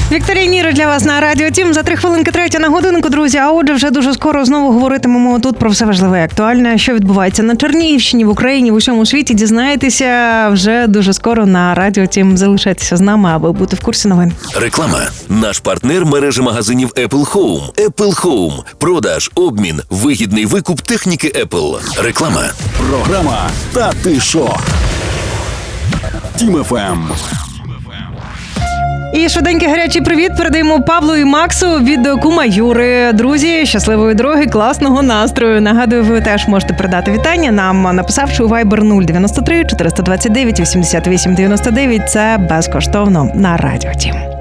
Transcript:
Вікторія Ніро для вас на Радіо Тім. За 3 хвилинки 3 на годинку, друзі. А отже, вже дуже скоро знову говоритимемо тут про все важливе і актуальне, що відбувається на Чернігівщині, в Україні, в усьому світі. Дізнаєтеся вже дуже скоро на Радіо Тім. Залишайтеся з нами, аби бути в курсі новин. Реклама. Наш партнер – мережа магазинів Apple Home. Apple Home. Продаж, обмін, вигідний викуп техніки Apple. Реклама. Програма «Та ти шо?» Тім ФМ. І швиденький гарячий привіт передаємо Павлу і Максу від кума Юри. Друзі, щасливої дороги, класного настрою. Нагадую, ви теж можете передати вітання нам, написавши у Viber 093 429 88 99. Це безкоштовно на Радіо Тім.